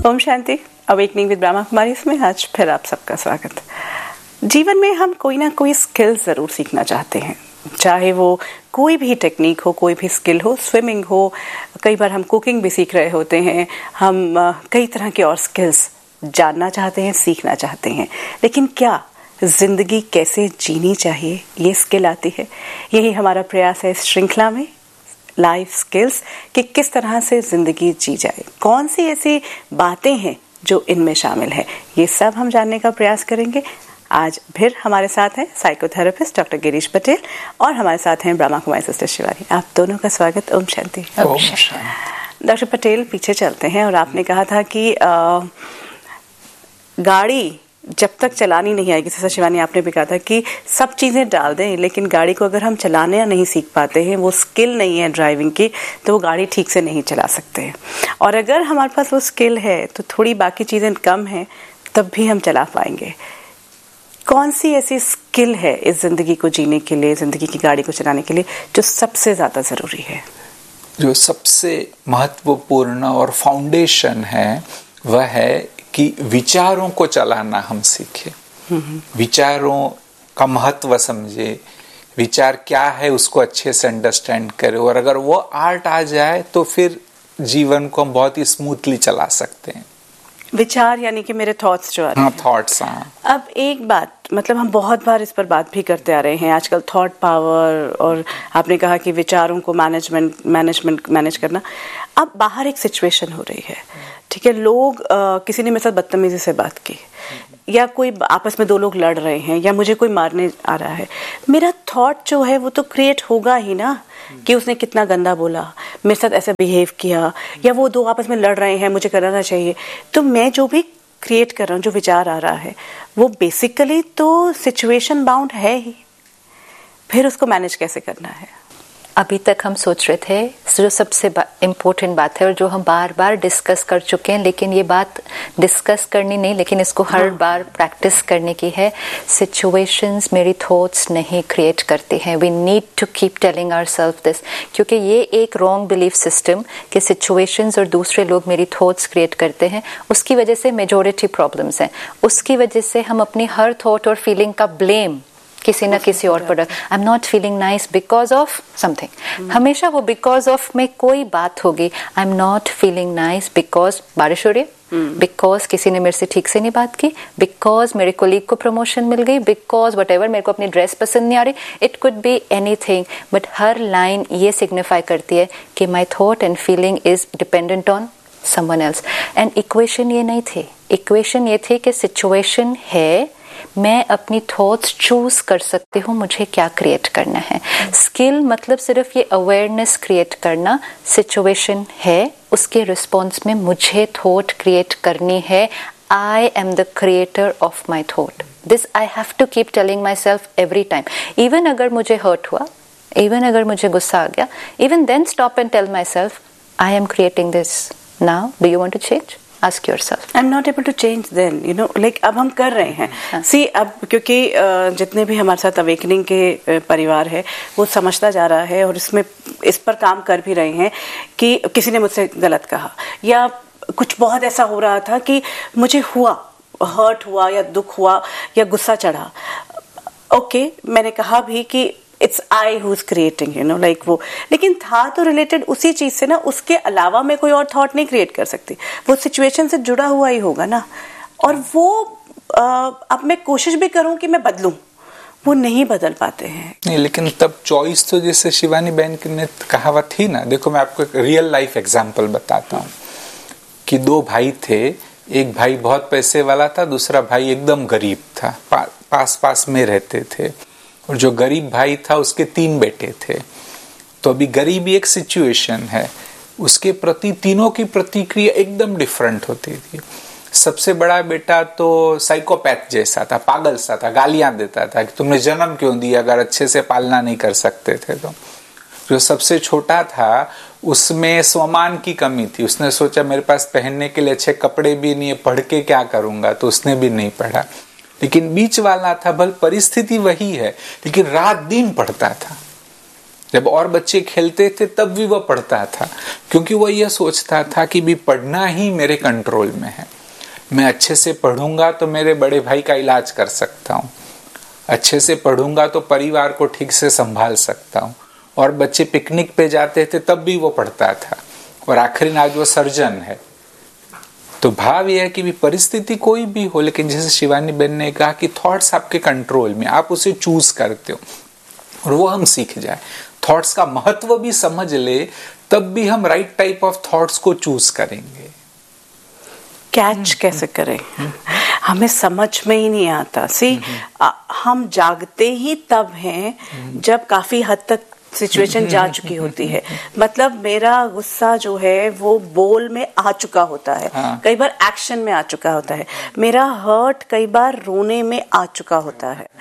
Om Shanti. Awakening with Brahma Kumari में आज फिर आप सबका स्वागत। जीवन में हम कोई ना कोई स्किल ज़रूर सीखना चाहते हैं, चाहे वो कोई भी टेक्निक हो, कोई भी स्किल हो, स्विमिंग हो, कई बार हम कुकिंग भी सीख रहे होते हैं, हम कई तरह के और स्किल्स जानना चाहते हैं, सीखना चाहते हैं। लेकिन क्या ज़िंदगी कैसे जीनी चाहिए ये स्किल आती है? यही हमारा प्रयास है इस श्रृंखला में, लाइफ स्किल्स, कि किस तरह से ज़िंदगी जी जाए, कौन सी ऐसी बातें हैं जो इनमें शामिल है, ये सब हम जानने का प्रयास करेंगे। आज फिर हमारे साथ हैं साइकोथेरेपिस्ट डॉक्टर गिरीश पटेल और हमारे साथ हैं ब्रह्मा कुमारी सिस्टर शिवानी। आप दोनों का स्वागत। ओम शांति। डॉक्टर पटेल, पीछे चलते हैं और आपने कहा था कि गाड़ी जब तक चलानी नहीं आएगी, जैसा शिवानी आपने भी कहा था कि सब चीज़ें डाल दें, लेकिन गाड़ी को अगर हम चलाने या नहीं सीख पाते हैं, वो स्किल नहीं है ड्राइविंग की, तो वो गाड़ी ठीक से नहीं चला सकते हैं। और अगर हमारे पास वो स्किल है तो थोड़ी बाकी चीज़ें कम हैं, तब भी हम चला पाएंगे। कौन सी ऐसी स्किल है इस ज़िंदगी को जीने के लिए, ज़िंदगी की गाड़ी को चलाने के लिए, जो सबसे ज़्यादा ज़रूरी है? जो सबसे महत्वपूर्ण और फाउंडेशन है वह है कि विचारों को चलाना हम सीखें। विचारों का महत्व समझे, विचार क्या है उसको अच्छे से अंडरस्टैंड करें, और अगर वो आर्ट आ जाए तो फिर जीवन को हम बहुत ही स्मूथली चला सकते हैं। विचार यानी कि मेरे थॉट्स जो आ रहे हैं। थॉट्स। हाँ। अब एक बात, मतलब हम बहुत बार इस पर बात भी करते आ रहे हैं आजकल, थॉट पावर, और आपने कहा कि विचारों को मैनेज करना। अब बाहर एक सिचुएशन हो रही है, ठीक है, लोग किसी ने मेरे साथ बदतमीजी से बात की, या कोई आपस में दो लोग लड़ रहे हैं, या मुझे कोई मारने आ रहा है, मेरा थॉट जो है वो तो क्रिएट होगा ही ना, कि उसने कितना गंदा बोला, मेरे साथ ऐसा बिहेव किया, या वो दो आपस में लड़ रहे हैं, मुझे करना चाहिए। तो मैं जो भी क्रिएट कर रहा हूँ, जो विचार आ रहा है, वो बेसिकली तो सिचुएशन बाउंड है ही। फिर उसको मैनेज कैसे करना है? अभी तक हम सोच रहे थे जो सबसे इम्पोर्टेंट बात है और जो हम बार बार डिस्कस कर चुके हैं, लेकिन ये बात डिस्कस करनी नहीं, लेकिन इसको हर बार प्रैक्टिस करने की है। सिचुएशंस मेरी थॉट्स नहीं क्रिएट करती हैं। We need to keep telling ourselves this, क्योंकि ये एक रॉन्ग बिलीफ सिस्टम कि सिचुएशंस और दूसरे लोग मेरी थॉट्स क्रिएट करते हैं, उसकी वजह से मेजॉरिटी प्रॉब्लम्स हैं। उसकी वजह से हम अपनी हर थॉट और फीलिंग का ब्लेम किसी ना किसी और पर, I am not feeling nice because of something. हमेशा वो बिकॉज ऑफ में कोई बात होगी। I am not feeling nice because बारिश हो रही है, बिकॉज किसी ने मेरे से ठीक से नहीं बात की, बिकॉज मेरे कोलीग को प्रमोशन मिल गई, बिकॉज वट एवर मेरे को अपनी ड्रेस पसंद नहीं आ रही। It could be anything, but her line ये सिग्निफाई करती है कि my thought and feeling is dependent on someone else. And equation ये नहीं थी, इक्वेशन ये थी कि सिचुएशन है, मैं अपनी थॉट्स चूज कर सकती हूँ मुझे क्या क्रिएट करना है। स्किल मतलब सिर्फ ये अवेयरनेस क्रिएट करना। सिचुएशन है, उसके रिस्पॉन्स में मुझे थॉट क्रिएट करनी है। I am the creator of my thought. This I have to keep telling my self every time. Even अगर मुझे हर्ट हुआ, इवन अगर मुझे गुस्सा आ गया, even then stop and tell my self I am creating this now, do you want to change? Ask yourself. I'm not able to change then, you know, like अब हम कर रहे हैं। See, अब क्योंकि जितने भी हमारे साथ अवेकनिंग के परिवार है, वो समझता जा रहा है और इसमें इस पर काम कर भी रहे हैं कि किसी ने मुझसे गलत कहा, या कुछ बहुत ऐसा हो रहा था कि मुझे हुआ, हर्ट हुआ, या दुख हुआ, या गुस्सा चढ़ा। ओके, मैंने कहा भी कि it's I who is creating, you know, like वो, लेकिन था तो रिलेटेड उसी चीज से ना, उसके अलावा मैं कोई और थॉट नहीं क्रिएट कर सकती। वो सिचुएशन से जुड़ा हुआ ही होगा ना। और वो अब मैं कोशिश भी करूं कि मैं बदलूं, वो नहीं बदल पाते हैं। नहीं, लेकिन तब चॉइस तो जैसे शिवानी बहन की ने कहावत थी ना, देखो मैं आपको एक रियल लाइफ एग्जांपल बताता हूँ कि दो भाई थे। एक भाई बहुत पैसे वाला था, दूसरा भाई एकदम गरीब था, पास पास में रहते थे। और जो गरीब भाई था उसके 3 बेटे थे। तो अभी गरीबी एक सिचुएशन है, उसके प्रति तीनों की प्रतिक्रिया एकदम डिफरेंट होती थी। सबसे बड़ा बेटा तो साइकोपैथ जैसा था, पागल सा था, गालियां देता था कि तुमने जन्म क्यों दिया अगर अच्छे से पालना नहीं कर सकते थे। तो जो सबसे छोटा था उसमें स्वमान की कमी थी। उसने सोचा मेरे पास पहनने के लिए अच्छे कपड़े भी नहीं है, पढ़ के क्या करूंगा, तो उसने भी नहीं पढ़ा। लेकिन बीच वाला था, भले परिस्थिति वही है, लेकिन रात दिन पढ़ता था। जब और बच्चे खेलते थे तब भी वह पढ़ता था, क्योंकि वह यह सोचता था कि भी पढ़ना ही मेरे कंट्रोल में है। मैं अच्छे से पढ़ूंगा तो मेरे बड़े भाई का इलाज कर सकता हूँ, अच्छे से पढ़ूंगा तो परिवार को ठीक से संभाल सकता हूँ। और बच्चे पिकनिक पे जाते थे तब भी वो पढ़ता था, और आखिरी आज वो सर्जन है। तो भाव यह है कि भी परिस्थिति कोई भी हो, लेकिन जैसे शिवानी बहन ने कहा कि थॉट्स आपके कंट्रोल में, आप उसे चूज करते हो, और वो हम सीख जाए, थॉट्स का महत्व भी समझ ले, तब भी हम राइट टाइप ऑफ थॉट्स को चूज करेंगे। कैच कैसे करें, हमें समझ में ही नहीं आता। हम जागते ही तब हैं जब काफी हद तक सिचुएशन जा चुकी होती है। मतलब मेरा गुस्सा जो है वो बोल में आ चुका होता है, कई बार एक्शन में आ चुका होता है, मेरा हर्ट कई बार रोने में आ चुका होता है,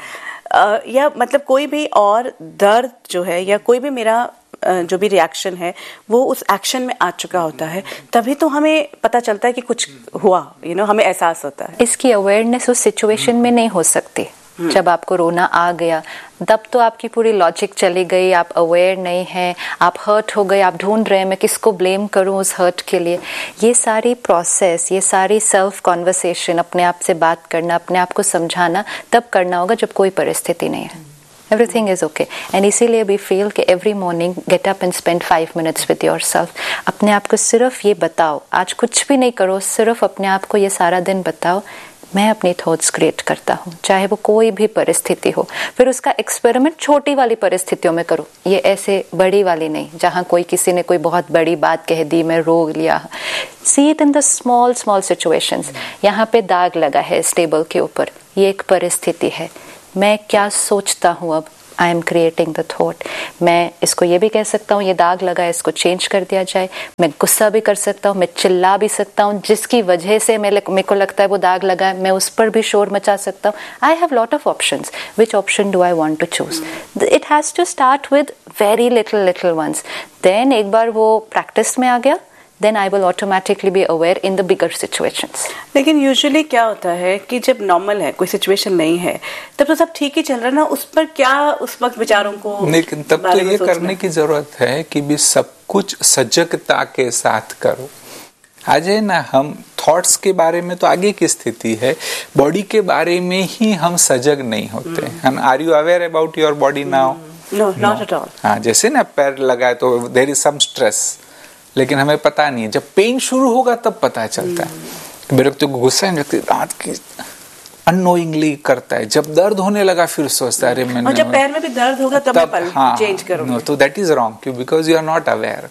या मतलब कोई भी और दर्द जो है, या कोई भी मेरा जो भी रिएक्शन है वो उस एक्शन में आ चुका होता है। तभी तो हमें पता चलता है कि कुछ हुआ, हमें एहसास होता है। इसकी अवेयरनेस उस सिचुएशन में नहीं हो सकती। जब आपको रोना आ गया तब तो आपकी पूरी लॉजिक चली गई, आप अवेयर नहीं हैं, आप हर्ट हो गए, आप ढूंढ रहे हैं मैं किसको ब्लेम करूं उस हर्ट के लिए। ये सारी प्रोसेस, ये सारी सेल्फ कॉन्वर्सेशन, अपने आप से बात करना, अपने आप को समझाना तब करना होगा जब कोई परिस्थिति नहीं है। Everything is okay. And इसीलिए we feel कि every morning get up and spend 5 minutes with yourself. अपने आप को सिर्फ ये बताओ, आज कुछ भी नहीं करो, सिर्फ अपने आप को ये सारा दिन बताओ, मैं अपनी थॉट्स क्रिएट करता हूँ, चाहे वो कोई भी परिस्थिति हो। फिर उसका एक्सपेरिमेंट छोटी वाली परिस्थितियों में करो, ये ऐसे बड़ी वाली नहीं, जहाँ कोई किसी ने कोई बहुत बड़ी बात कह दी, मैं रो लिया। See it in the small situations. यहाँ पे दाग लगा है इस टेबल के ऊपर, ये एक परिस्थिति है, मैं क्या सोचता हूँ अब, I am creating the thought. मैं इसको ये भी कह सकता हूँ ये दाग लगा है, इसको चेंज कर दिया जाए। मैं गुस्सा भी कर सकता हूँ, मैं चिल्ला भी सकता हूँ, जिसकी वजह से मेरे को लगता है वो दाग लगा है, मैं उस पर भी शोर मचा सकता हूँ। I have lot of options, which option do I want to choose? It has to start with very little ones. Then एक बार वो प्रैक्टिस में आ गया, then I will automatically be aware in the bigger situations. लेकिन usually क्या होता है कि जब नॉर्मल है, कोई सिचुएशन नहीं है, तब तो सब ठीक ही चल रहा है ना, उस पर क्या उस वक्त विचारों को, लेकिन तब तो ये करने की जरूरत है कि भी सब कुछ सजगता के साथ करो। आज है ना, हम थॉट्स के बारे में तो आगे की स्थिति है, बॉडी के बारे में ही हम सजग नहीं होते। हम are you aware about your body now? No, not at all. हाँ, जैसे ना पैर लगाए तो देयर इज सम स्ट्रेस, लेकिन हमें पता नहीं है। जब पेन शुरू होगा तब पता चलता है। मेरे को गुस्सा रात की अननोइंगली करता है, जब दर्द होने लगा फिर सोचता है अरे मैंने, और जब पैर में भी दर्द होगा तब चेंज करूंगा। तो दैट इज रॉन्ग, क्यों? Because you are not aware.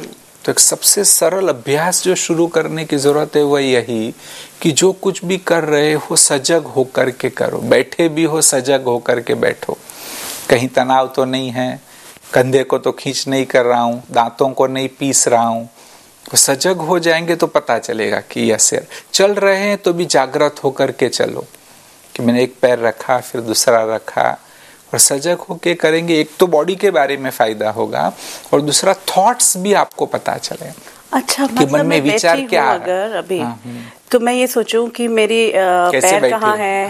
तो एक सबसे सरल अभ्यास जो शुरू करने की जरूरत है वह यही कि जो कुछ भी कर रहे हो सजग होकर के करो, बैठे भी हो सजग होकर के बैठो। कहीं तनाव तो नहीं है, कंधे को तो खींच नहीं कर रहा हूं, दांतों को नहीं पीस रहा हूं। तो सजग हो जाएंगे तो पता चलेगा कि यस यार, चल रहे हैं तो भी जागृत होकर के चलो, कि मैंने एक पैर रखा फिर दूसरा रखा, और सजग होके करेंगे। एक तो बॉडी के बारे में फायदा होगा, और दूसरा थॉट्स भी आपको पता चले। अच्छा, कि मन में विचार क्या है। अगर अभी तो मैं ये सोचूं कि मेरी पैर कहाँ है,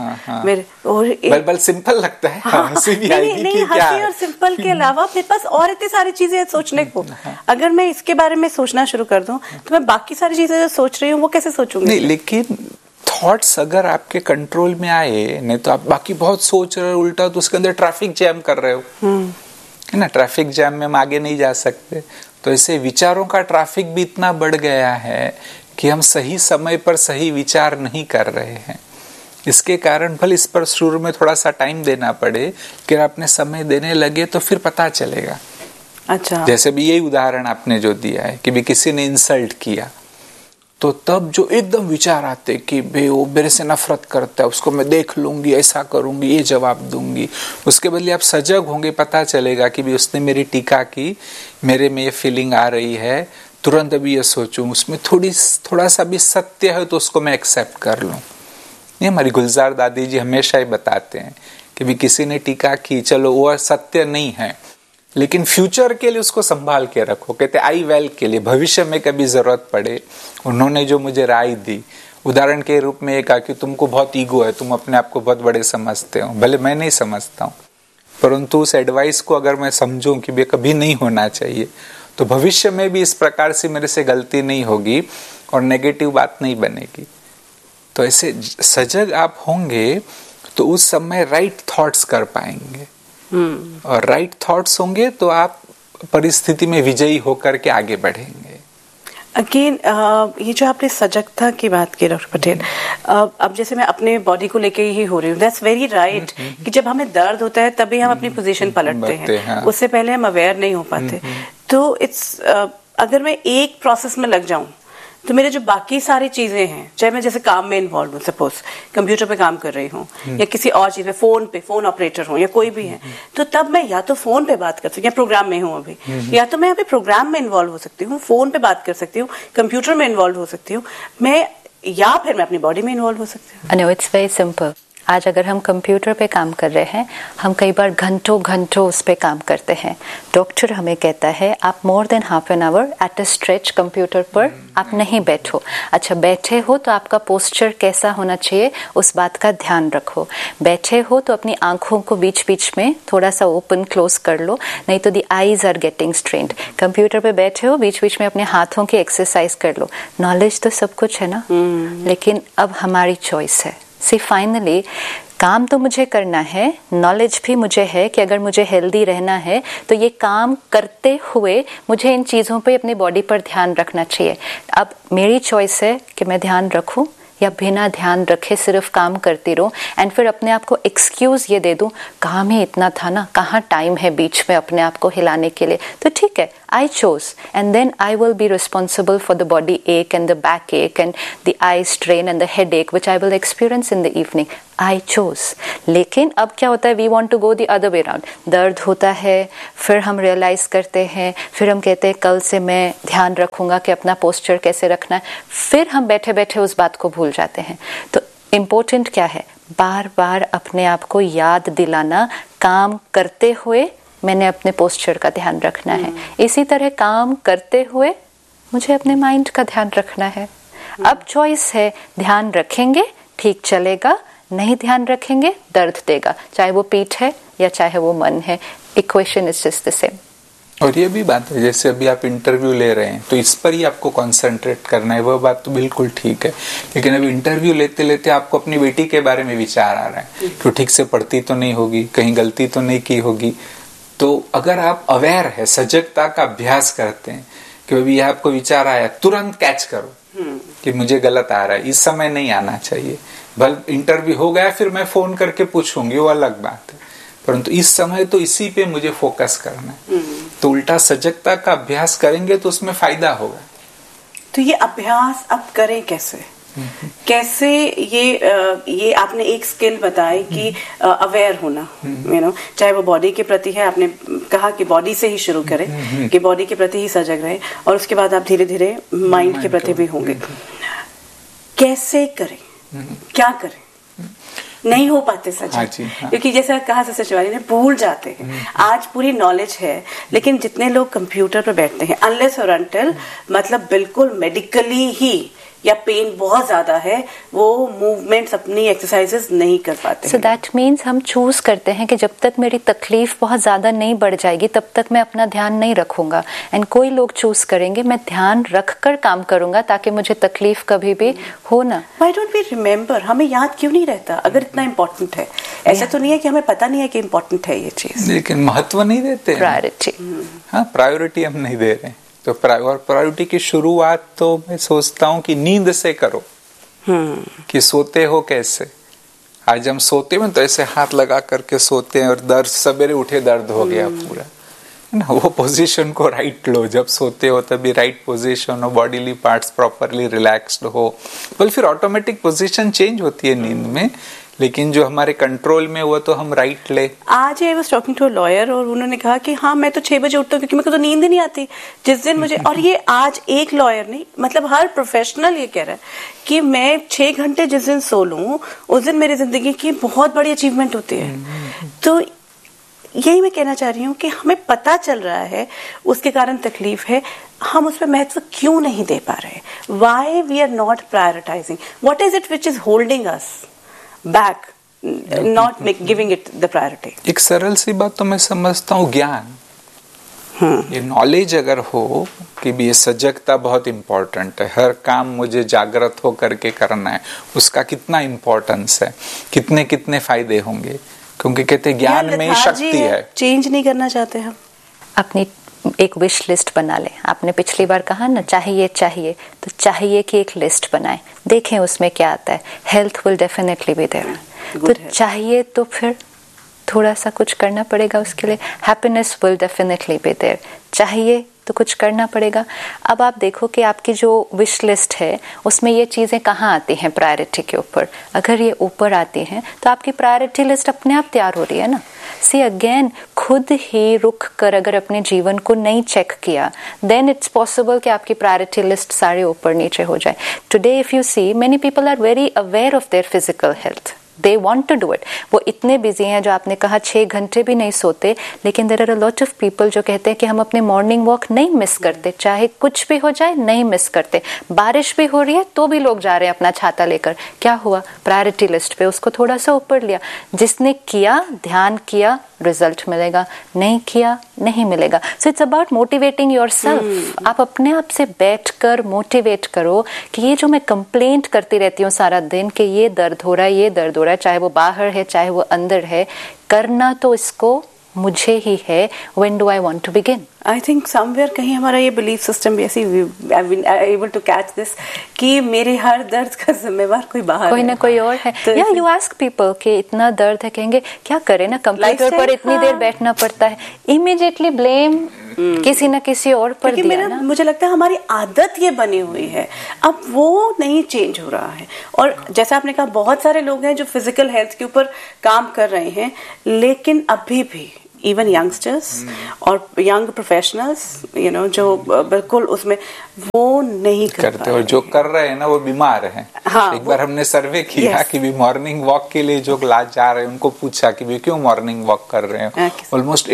मेरे बल सिंपल लगता है। हंसी भी आएगी कि क्या है। और सिंपल के अलावा मेरे पास और इतनी सारी चीजें सोचने को, अगर मैं इसके बारे में सोचना शुरू कर दूं तो मैं बाकी सारी चीजें जो सोच रही हूँ वो कैसे सोचूंगी? नहीं, लेकिन थॉट्स अगर आपके कंट्रोल में आए, नहीं तो आप बाकी बहुत सोच रहे हो उल्टा, तो उसके अंदर ट्रैफिक जैम कर रहे हो, है ना। ट्रैफिक जैम में हम आगे नहीं जा सकते। तो ऐसे विचारों का ट्रैफिक भी इतना बढ़ गया है कि हम सही समय पर सही विचार नहीं कर रहे हैं। इसके कारण भले इस पर शुरू में थोड़ा सा टाइम देना पड़े, कि अपने समय देने लगे तो फिर पता चलेगा। अच्छा, जैसे भी यही उदाहरण आपने जो दिया है कि भी किसी ने इंसल्ट किया, तो तब जो एकदम विचार आते कि बे वो मेरे से नफरत करता है, उसको मैं देख लूंगी, ऐसा करूंगी, ये जवाब दूंगी। उसके बदले आप सजग होंगे, पता चलेगा कि भी उसने मेरी टीका की, मेरे में ये फीलिंग आ रही है, तुरंत अभी ये सोचूं उसमें थोड़ा सा भी सत्य है तो उसको मैं एक्सेप्ट कर लूं। ये हमारी गुलजार दादी जी हमेशा ही बताते हैं कि भी किसी ने टीका की, चलो वो सत्य नहीं है, लेकिन फ्यूचर के लिए उसको संभाल के रखो। कहते आई वेल के लिए, भविष्य में कभी जरूरत पड़े। उन्होंने जो मुझे राय दी, उदाहरण के रूप में ये कहा कि तुमको बहुत ईगो है, तुम अपने आप को बहुत बड़े समझते हो, भले मैं नहीं समझता हूँ, परंतु उस एडवाइस को अगर मैं समझूं कि ये कभी नहीं होना चाहिए, तो भविष्य में भी इस प्रकार से मेरे से गलती नहीं होगी और नेगेटिव बात नहीं बनेगी। तो ऐसे सजग आप होंगे तो उस समय राइट थॉट्स कर पाएंगे, और राइट थॉट्स होंगे तो आप परिस्थिति में विजयी होकर के आगे बढ़ेंगे। अगेन ये जो आपने सजगता की बात की डॉक्टर पटेल, अब जैसे मैं अपने बॉडी को लेके ही हो रही हूँ, दैट्स वेरी राइट कि जब हमें दर्द होता है तभी हम अपनी पोजीशन पलटते हैं, हाँ। उससे पहले हम अवेयर नहीं हो पाते। तो इट्स अगर मैं एक प्रोसेस में लग जाऊं तो मेरे जो बाकी सारी चीजें हैं, चाहे मैं जैसे काम में इन्वॉल्व हूँ, सपोज कंप्यूटर पे काम कर रही हूँ या किसी और चीज में, फोन ऑपरेटर हूँ या कोई भी है, तो तब मैं या तो फोन पे बात कर सकती हूँ, या प्रोग्राम में हूँ अभी, या तो मैं अभी प्रोग्राम में इन्वॉल्व हो सकती हूँ, फोन पे बात कर सकती हूँ, कंप्यूटर में इन्वॉल्व हो सकती हूँ मैं, या फिर मैं अपनी बॉडी में इन्वॉल्व हो सकती हूँ। No, it's very simple. आज अगर हम कंप्यूटर पे काम कर रहे हैं, हम कई बार घंटों घंटों उस पे काम करते हैं। डॉक्टर हमें कहता है आप more than half an hour at a stretch computer पर आप नहीं बैठो। अच्छा, बैठे हो तो आपका पोस्चर कैसा होना चाहिए उस बात का ध्यान रखो। बैठे हो तो अपनी आंखों को बीच बीच में थोड़ा सा ओपन क्लोज कर लो, नहीं तो the eyes are getting strained. Computer पे बैठे हो, बीच बीच में अपने हाथों की एक्सरसाइज कर लो। नॉलेज तो सब कुछ है ना, लेकिन अब हमारी चॉइस है। सी फाइनली काम तो मुझे करना है, नॉलेज भी मुझे है कि अगर मुझे हेल्दी रहना है तो ये काम करते हुए मुझे इन चीज़ों पे अपनी बॉडी पर ध्यान रखना चाहिए। अब मेरी चॉइस है कि मैं ध्यान रखूं या बिना ध्यान रखे सिर्फ काम करती रहूं, एंड फिर अपने आप को एक्सक्यूज ये दे दूं, काम ही इतना था ना, कहाँ टाइम है बीच में अपने आप को हिलाने के लिए। तो ठीक है, I chose, and then I will be responsible for the body एक एंड द बैक एक and the eye strain and the head एक विच I will experience in the evening. I chose. लेकिन अब क्या होता है, we want to go the other way round. दर्द होता है, फिर हम रियलाइज करते हैं, फिर हम कहते हैं कल से मैं ध्यान रखूंगा कि अपना पोस्चर कैसे रखना है, फिर हम बैठे बैठे उस बात को भूल जाते हैं। तो इम्पोर्टेंट क्या है, बार बार अपने आप को याद दिलाना, काम करते हुए मैंने अपने पोस्चर का ध्यान रखना है। इसी तरह काम करते हुए मुझे अपने माइंड का ध्यान रखना है। अब चॉइस है, ध्यान रखेंगे ठीक चलेगा, नहीं ध्यान रखेंगे दर्द देगा, चाहे वो पीठ है या चाहे वो मन है। Equation is just the same. और ये भी बात है, जैसे अभी आप इंटरव्यू ले रहे हैं तो इस पर ही आपको कंसंट्रेट करना है, वह बात तो बिल्कुल ठीक है। लेकिन अभी इंटरव्यू लेते लेते आपको अपनी बेटी के बारे में विचार आ रहा है कि ठीक से पढ़ती तो नहीं होगी, कहीं गलती तो नहीं की होगी। तो अगर आप अवेयर है, सजगता का अभ्यास करते हैं कि अभी आपको विचार आया, तुरंत कैच करो कि मुझे गलत आ रहा है, इस समय नहीं आना चाहिए। भले इंटरव्यू हो गया फिर मैं फोन करके पूछूंगी, वो अलग बात है, परंतु इस समय तो इसी पे मुझे फोकस करना है। तो उल्टा सजगता का अभ्यास करेंगे तो उसमें फायदा होगा। तो ये अभ्यास अब करें कैसे? कैसे ये आपने एक स्किल बताई कि अवेयर होना, चाहे वो बॉडी के प्रति है, आपने कहा कि बॉडी से ही शुरू करें, कि बॉडी के प्रति ही सजग रहे, और उसके बाद आप धीरे धीरे माइंड के प्रति भी होंगे। कैसे करें, क्या करें? नहीं हो पाते सजग, क्योंकि जैसा कहा सर शिवानी ने, भूल जाते हैं। आज पूरी नॉलेज है, लेकिन जितने लोग कंप्यूटर पर बैठते हैं, अनलेस और अनटिल मतलब बिल्कुल मेडिकली ही या पेन बहुत ज्यादा है, वो मूवमेंट्स अपनी एक्सरसाइजेस नहीं कर पाते। सो दैट मीन्स हम चूज करते हैं कि जब तक मेरी तकलीफ बहुत ज्यादा नहीं बढ़ जाएगी तब तक मैं अपना ध्यान नहीं रखूंगा। एंड कोई लोग चूज करेंगे मैं ध्यान रखकर काम करूंगा ताकि मुझे तकलीफ कभी भी हो ना। Why don't we remember? हमें याद क्यों नहीं रहता अगर इतना इम्पोर्टेंट है? ऐसा तो नहीं है कि हमें पता नहीं है कि इम्पोर्टेंट है ये चीज, लेकिन महत्व नहीं देते, प्रायोरिटी। हाँ, प्रायोरिटी हम नहीं दे रहे। तो प्रायोरिटी की शुरुआत तो मैं सोचता हूँ कि नींद से करो। कि सोते हो कैसे? आज हम सोते हैं तो ऐसे हाथ लगा करके सोते हैं और दर्द, सवेरे उठे दर्द हो गया पूरा, है ना। वो पोजीशन को राइट लो, जब सोते हो तभी राइट पोजीशन हो, बॉडीली पार्ट्स प्रॉपरली रिलैक्स्ड हो, बल फिर ऑटोमेटिक पोजीशन चेंज होती है नींद में। लेकिन जो हमारे कंट्रोल में वो तो हम राइट ले। आज I was talking to a lawyer और उन्होंने कहा कि हाँ मैं तो 6 बजे उठता हूँ क्योंकि मेरे को तो नींद ही नहीं आती जिस दिन मुझे। और ये आज एक लॉयर नहीं, मतलब हर प्रोफेशनल ये कह रहा है कि मैं 6 घंटे जिस दिन सो लूं उस दिन मेरी जिंदगी की बहुत बड़ी अचीवमेंट होती है। तो यही मैं कहना चाह रही हूँ कि हमें पता चल रहा है उसके कारण तकलीफ है, हम उस पर महत्व क्यों नहीं दे पा रहे? Why we are not prioritising? What is it which is holding us back? not giving it the priority. एक सरल सी बात तो मैं समझता हूँ, ज्ञान, ये नॉलेज अगर हो कि भी ये सजगता बहुत इम्पोर्टेंट है, हर काम मुझे जागृत हो करके करना है, उसका कितना इम्पोर्टेंस है, कितने कितने फायदे होंगे, क्योंकि कहते ज्ञान में शक्ति है। चेंज नहीं करना चाहते हम। अपनी एक विश लिस्ट बना लें। आपने पिछली बार कहा ना चाहिए तो चाहिए की एक लिस्ट बनाएं, देखें उसमें क्या आता है। Health will definitely be there, तो चाहिए तो फिर थोड़ा सा कुछ करना पड़ेगा उसके लिए। Happiness will definitely be there, चाहिए तो कुछ करना पड़ेगा। अब आप देखो कि आपकी जो विश लिस्ट है उसमें ये चीज़ें कहाँ आती हैं प्रायोरिटी के ऊपर। अगर ये ऊपर आती हैं तो आपकी प्रायोरिटी लिस्ट अपने आप तैयार हो रही है ना। सी अगेन, खुद ही रुक कर अगर अपने जीवन को नहीं चेक किया, देन इट्स पॉसिबल कि आपकी प्रायोरिटी लिस्ट सारे ऊपर नीचे हो जाए। Today if you see, many people are very aware of their physical health, they want to do it। वो इतने बिजी हैं, जो आपने कहा 6 घंटे भी नहीं सोते, लेकिन there are a lot of people जो कहते हैं कि हम अपने मॉर्निंग वॉक नहीं मिस करते, चाहे कुछ भी हो जाए नहीं मिस करते। बारिश भी हो रही है तो भी लोग जा रहे हैं अपना छाता लेकर। क्या हुआ? प्रायोरिटी लिस्ट पे उसको थोड़ा सा ऊपर लिया। जिसने किया, ध्यान किया, रिजल्ट मिलेगा, नहीं किया नहीं मिलेगा। So it's about motivating yourself. आप अपने आप से बैठकर मोटिवेट करो कि ये जो मैं कंप्लेंट करती रहती हूँ सारा दिन कि ये दर्द हो रहा है, ये दर्द हो रहा है, चाहे वो बाहर है चाहे वो अंदर है, करना तो इसको मुझे ही है। When do I want to begin? I think somewhere कहीं हमारा ये बिलीफ सिस्टम भी ऐसी, I've been able to catch this, कि मेरे हर दर्द का जिम्मेवार कोई बाहर कोई ना कोई और है। तो या you ask people कि इतना दर्द है, कहेंगे क्या करें ना, कंप्यूटर पर इतनी देर बैठना पड़ता है, इमीडिएटली ब्लेम किसी ना किसी और पर दिया ना। मुझे लगता है हमारी आदत ये बनी हुई है, अब वो नहीं चेंज हो रहा है। और जैसा आपने कहा, बहुत सारे लोग हैं जो फिजिकल हेल्थ के ऊपर काम कर रहे हैं, लेकिन अभी भी इवन यंगस्टर्स और यंग प्रोफेशनल्स जो बिल्कुल उसमें वो नहीं करते, और जो कर रहे हैं ना वो बीमार हैं। हाँ, एक बार हमने सर्वे किया कि भी मॉर्निंग वॉक के लिए जो जा रहे हैं उनको पूछा कि भी क्यों मॉर्निंग वॉक कर रहे हैं। ऑलमोस्ट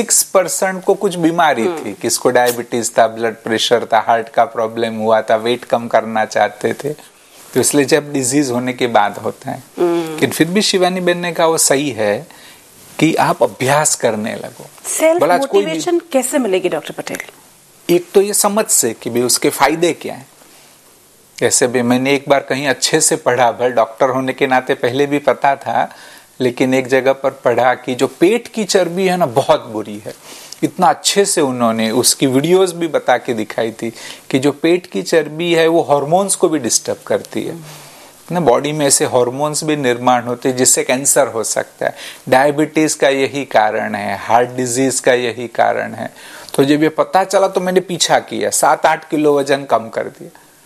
86% को कुछ बीमारी थी, किसको डायबिटीज था, ब्लड प्रेशर था, हार्ट का प्रॉब्लम हुआ था, वेट कम करना चाहते थे। तो इसलिए जब डिजीज होने के बाद होता है, लेकिन फिर भी शिवानी बहन ने कहा वो सही है कि आप अभ्यास करने लगो। सेल्फ मोटिवेशन कैसे मिलेगी डॉक्टर पटेल? एक तो ये समझ से कि भी उसके फायदे क्या हैं। जैसे भी मैंने एक बार कहीं अच्छे से पढ़ा, भाई डॉक्टर होने के नाते पहले भी पता था, लेकिन एक जगह पर पढ़ा कि जो पेट की चर्बी है ना बहुत बुरी है। इतना अच्छे से उन्होंने उसकी वीडियोस भी बता के दिखाई थी कि जो पेट की चर्बी है वो हार्मोन्स को भी डिस्टर्ब करती है ना, बॉडी में ऐसे हार्मोन्स भी निर्माण होते हैं जिससे कैंसर हो सकता है। डायबिटीज का यही कारण है, हार्ट डिजीज का यही कारण है। तो जब ये पता चला तो मैंने पीछा किया, 7-8 किलो वजन कम कर दिया।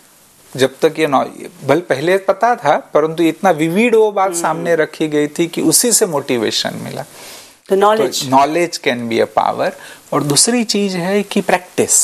जब तक ये बल पहले पता था, परंतु इतना विविड वो बात सामने रखी गई थी कि उसी से मोटिवेशन मिला। तो knowledge can be a power. और दूसरी चीज है कि प्रैक्टिस।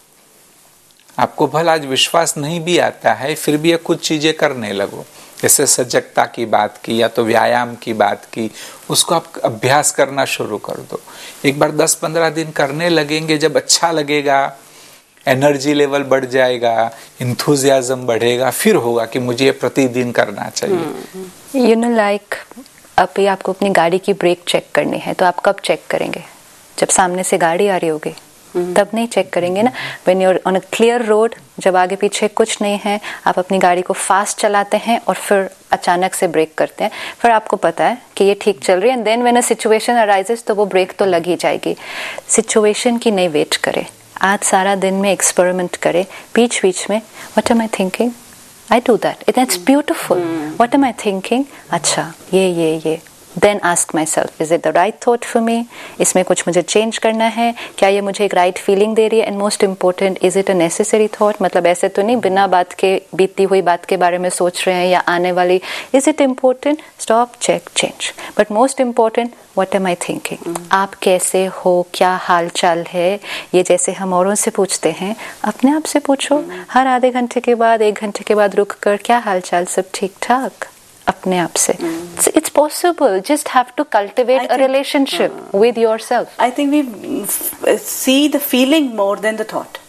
आपको भला आज विश्वास नहीं भी आता है, फिर भी कुछ चीजें करने लगो। जैसे सजगता की बात की या तो व्यायाम की बात की, उसको आप अभ्यास करना शुरू कर दो। एक बार 10-15 दिन करने लगेंगे, जब अच्छा लगेगा, एनर्जी लेवल बढ़ जाएगा, इंथुजियाज्म बढ़ेगा, फिर होगा कि मुझे प्रतिदिन करना चाहिए। यू नो लाइक अभी आपको अपनी गाड़ी की ब्रेक चेक करनी है, तो आप कब चेक करेंगे? जब सामने से गाड़ी आ रही होगी, तब नहीं चेक करेंगे ना। When you are on a clear road, जब आगे पीछे कुछ नहीं है, आप अपनी गाड़ी को फास्ट चलाते हैं और फिर अचानक से ब्रेक करते हैं, फिर आपको पता है कि ये ठीक चल रही है, and then when a situation arises तो वो ब्रेक तो लग ही जाएगी। सिचुएशन की नहीं वेट करें, आज सारा दिन में एक्सपेरिमेंट करें, बीच बीच में what am I thinking, I do that, it's beautiful, what am I thinking, अच्छा ये Then ask myself, is it the right thought for me? इसमें कुछ मुझे चेंज करना है क्या? ये मुझे एक राइट फीलिंग दे रही है? And most important, is it a necessary thought? मतलब ऐसे तो नहीं बिना बात के बीती हुई बात के बारे में सोच रहे हैं या आने वाली। Is it important? Stop, check, change. But most important, what am I thinking? आप कैसे हो, क्या हाल चाल है? ये जैसे हम औरों से पूछते हैं, अपने आप से पूछो। हर आधे घंटे के बाद, 1 घंटे के बाद रुक कर, क्या हाल चाल, सब ठीक ठाक? अपने आप से। It's possible. Just have to cultivate a relationship with yourself. I think we see the feeling more than the thought.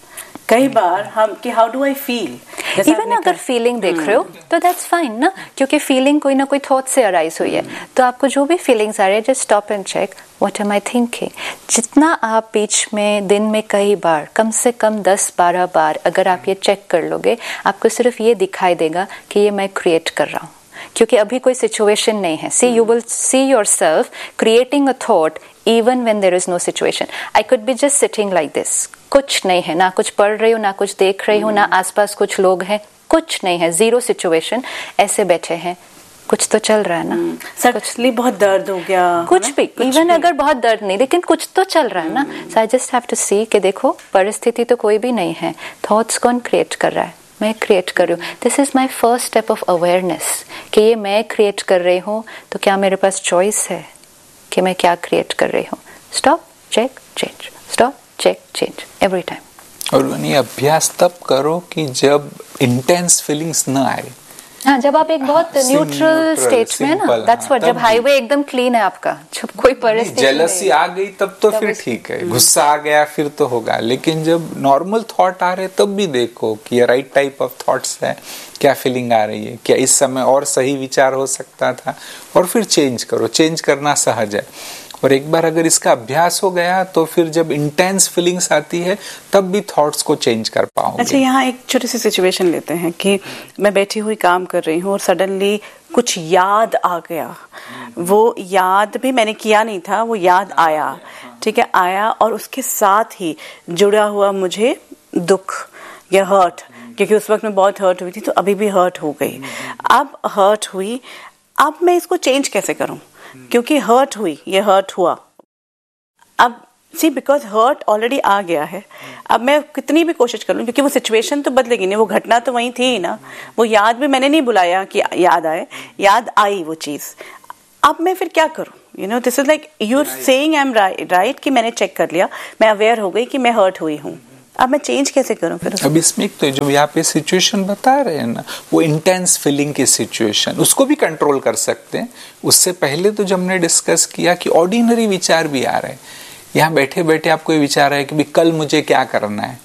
कई बार हम कि how do I feel, even अगर फीलिंग देख रहे हो तो दैट्स फाइन ना, क्योंकि फीलिंग कोई ना कोई थॉट से अराइज हुई है। तो आपको जो भी फीलिंग्स आ रही है, just stop and check what am I thinking. जितना आप बीच में दिन में कई बार, कम से कम 10-12 बार अगर आप ये चेक कर लोगे, आपको सिर्फ ये दिखाई देगा कि ये मैं क्रिएट कर रहा हूँ, क्योंकि अभी कोई सिचुएशन नहीं है। सी, you will see yourself creating a thought even when there is no situation. I could be just sitting like this, कुछ नहीं है, ना कुछ पढ़ रही हूँ, ना कुछ देख रही हूँ, ना आसपास कुछ लोग हैं, कुछ नहीं है, जीरो सिचुएशन, ऐसे बैठे हैं, कुछ तो चल रहा है ना। सडनली बहुत दर्द हो गया, कुछ भी, इवन अगर बहुत दर्द नहीं, लेकिन कुछ तो चल रहा है ना। So I just have to see कि देखो परिस्थिति तो कोई भी नहीं है, थॉट्स कौन क्रिएट कर रहा है, मैं क्रिएट कर रही हूँ। This is my first step of awareness कि ये मैं क्रिएट कर रही हूँ, तो क्या मेरे पास चॉइस है कि मैं क्या क्रिएट कर रही हूँ। Stop, check, change, stop, check, change, every time. और ये अभ्यास तब करो कि जब इंटेंस फीलिंग्स न आए। हाँ, जब आप एक बहुत न्यूट्रल स्टेट में ना, दैट्स व्हाट, जब हाईवे एकदम क्लीन है आपका, जब कोई परिस्थिति जेलसी आ गई तब तो फिर ठीक है, गुस्सा आ गया फिर तो होगा, लेकिन जब नॉर्मल थॉट आ रहे तब भी देखो कि ये राइट टाइप ऑफ थॉट्स है, क्या फीलिंग आ रही है, क्या इस समय और सही विचार हो सकता था, और फिर चेंज करो। चेंज करना सहज है, और एक बार अगर इसका अभ्यास हो गया तो फिर जब इंटेंस फीलिंग्स आती है तब भी थॉट्स को चेंज कर पाओगे। अच्छा, यहाँ एक छोटी सी सिचुएशन लेते हैं कि मैं बैठी हुई काम कर रही हूँ और सडनली कुछ याद आ गया। वो याद भी मैंने किया नहीं था, वो याद आया, ठीक है, आया, और उसके साथ ही जुड़ा हुआ मुझे दुख या हर्ट, क्योंकि उस वक्त मैं बहुत हर्ट हुई थी, तो अभी भी हर्ट हो गई। अब हर्ट हुई, अब मैं इसको चेंज कैसे करूं, क्योंकि हर्ट हुई, ये हर्ट हुआ। अब सी, बिकॉज हर्ट ऑलरेडी आ गया है, अब मैं कितनी भी कोशिश कर लूं, क्योंकि वो सिचुएशन तो बदलेगी नहीं, वो घटना तो वही थी ना, वो याद भी मैंने नहीं बुलाया कि याद आए, याद आई वो चीज। अब मैं फिर क्या करूं? You know, this is like you saying I am right कि मैंने चेक कर लिया, मैं अवेयर हो गई कि मैं हर्ट हुई हूँ, अब मैं चेंज कैसे करूं फिर? अब इसमें तो जो यहाँ पे सिचुएशन बता रहे हैं ना, वो इंटेंस फीलिंग की सिचुएशन, उसको भी कंट्रोल कर सकते हैं। उससे पहले तो जब हमने डिस्कस किया कि ऑर्डिनरी विचार भी आ रहे हैं, यहाँ बैठे बैठे आपको ये विचार है कि भी कल मुझे क्या करना है,